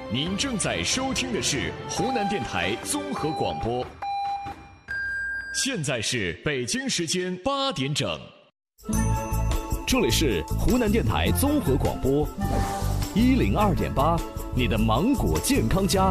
您正在收听的是湖南电台综合广播，现在是北京时间8点整，这里是湖南电台综合广播102.8，你的芒果健康家。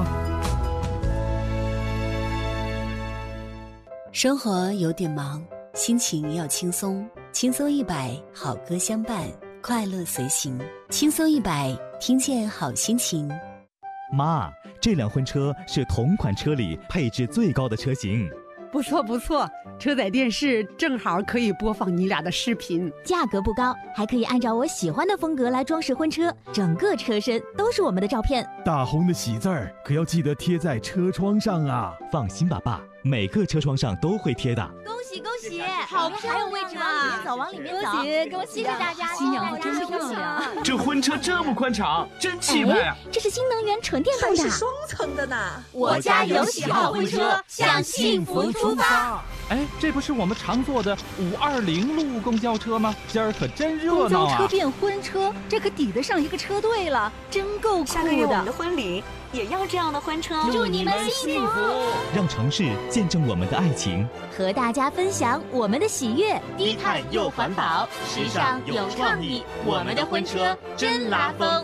生活有点忙，心情要轻松，轻松100，好歌相伴，快乐随行，轻松100，听见好心情。 妈，这辆婚车是同款车里配置最高的车型。 不错不错，车载电视正好可以播放你俩的视频。 价格不高，还可以按照我喜欢的风格来装饰婚车，整个车身都是我们的照片。 大红的喜字儿可要记得贴在车窗上啊！ 放心吧，爸，每个车窗上都会贴的。 恭喜恭喜， 好漂亮啊！ 还有位置吗？往里面走， 恭喜恭喜！ 谢谢大家， 新娘子真漂亮。 这婚车这么宽敞，真气派啊！ 这是新能源纯电动的， 还是双层的呢。 我家有喜好婚车，向幸福出发。 哎，这不是我们常坐的520路公交车吗？今儿可真热闹啊！ 公交车变婚车，这可抵得上一个车队了，真够酷的。 下个月我们的婚礼也要这样的婚车。 祝你们幸福， 让城市见证我们的爱情， 和大家分享我们的喜悦。 低碳又环保，时尚有创意，我们的婚车真拉风。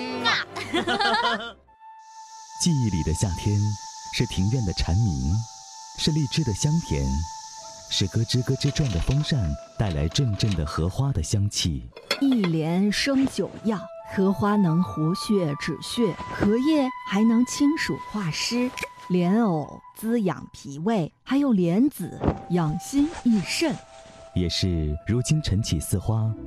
记忆里的夏天，是庭院的蝉鸣，是荔枝的香甜，是咯吱咯吱转的风扇带来阵阵的荷花的香气。 一莲生9药，荷花能活血止血，荷叶还能清暑化湿，莲藕滋养脾胃，还有莲子养心益肾。 也是如今晨起4花